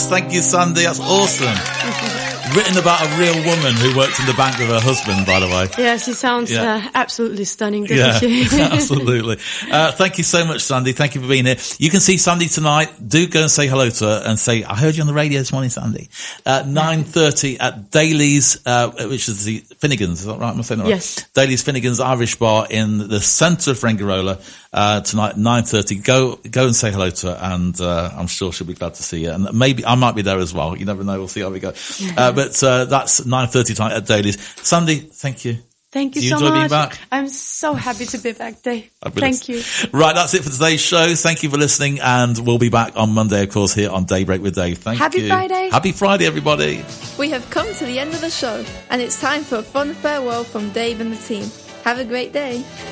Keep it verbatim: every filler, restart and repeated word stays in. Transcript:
Thank you, Sandy. That's awesome. Written about a real woman who worked in the bank with her husband, by the way. Yeah, she sounds yeah. uh, absolutely stunning, doesn't yeah, she? Absolutely. Uh, thank you so much, Sandy. Thank you for being here. You can see Sandy tonight. Do go and say hello to her and say, I heard you on the radio this morning, Sandy. At nine thirty at Daly's, uh, which is the Finnegan's. Is that right? Am I saying that right? Yes. Daly's Finnegan's Irish Bar in the centre of Rangirola, uh, tonight at nine thirty. Go, go and say hello to her, and, uh, I'm sure she'll be glad to see you. And maybe I might be there as well. You never know. We'll see how we go. Uh, but, uh, that's nine thirty tonight at Daly's. Sandy, thank you. Thank you, you so enjoy much. Being back? I'm so happy to be back, Dave. Thank you. Right, that's it for today's show. Thank you for listening, and we'll be back on Monday, of course, here on Daybreak with Dave. Thank Happy you. Happy Friday. Happy Friday, everybody. We have come to the end of the show, and it's time for a fun farewell from Dave and the team. Have a great day.